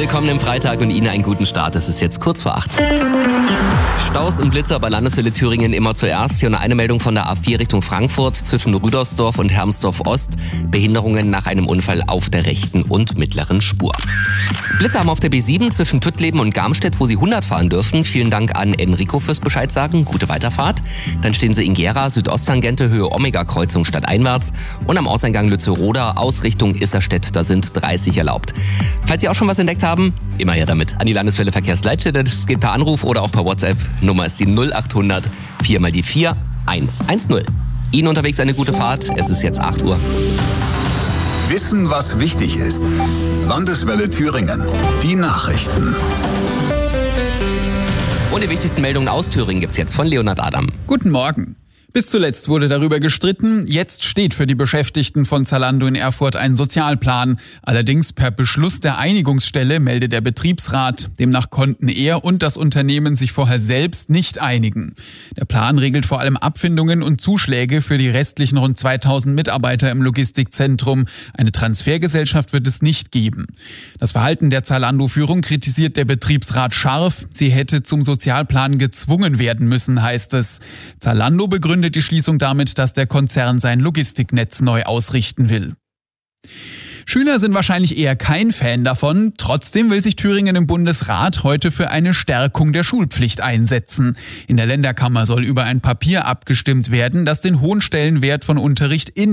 willkommen im Freitag und Ihnen einen guten Start. Es ist jetzt kurz vor 8. Staus und Blitzer bei Landeswelle Thüringen immer zuerst. Hier eine Meldung von der A4 Richtung Frankfurt zwischen Rüdersdorf und Hermsdorf Ost. Behinderungen nach einem Unfall auf der rechten und mittleren Spur. Blitzer haben auf der B7 zwischen Tüttleben und Garmstedt, wo Sie 100 fahren dürfen. Vielen Dank an Enrico fürs Bescheid sagen. Gute Weiterfahrt. Dann stehen Sie in Gera, Südosttangente, Höhe Omega-Kreuzung stadteinwärts. Und am Ortseingang Lützeroda, Ausrichtung Isserstedt, da sind 30 erlaubt. Falls Sie auch schon was entdeckt haben, immer her damit. An die Landeswelle Verkehrsleitstelle, das geht per Anruf oder auch per WhatsApp. Nummer ist die 0800 4 mal die 4 110. Ihnen unterwegs eine gute Fahrt. Es ist jetzt 8 Uhr. Wissen, was wichtig ist. Landeswelle Thüringen. Die Nachrichten. Und die wichtigsten Meldungen aus Thüringen gibt's jetzt von Leonhard Adam. Guten Morgen. Bis zuletzt wurde darüber gestritten. Jetzt steht für die Beschäftigten von Zalando in Erfurt ein Sozialplan. Allerdings per Beschluss der Einigungsstelle, meldet der Betriebsrat. Demnach konnten er und das Unternehmen sich vorher selbst nicht einigen. Der Plan regelt vor allem Abfindungen und Zuschläge für die restlichen rund 2000 Mitarbeiter im Logistikzentrum. Eine Transfergesellschaft wird es nicht geben. Das Verhalten der Zalando-Führung kritisiert der Betriebsrat scharf. Sie hätte zum Sozialplan gezwungen werden müssen, heißt es. Zalando begründet die Schließung damit, dass der Konzern sein Logistiknetz neu ausrichten will. Schüler sind wahrscheinlich eher kein Fan davon. Trotzdem will sich Thüringen im Bundesrat heute für eine Stärkung der Schulpflicht einsetzen. In der Länderkammer soll über ein Papier abgestimmt werden, das den hohen Stellenwert von Unterricht in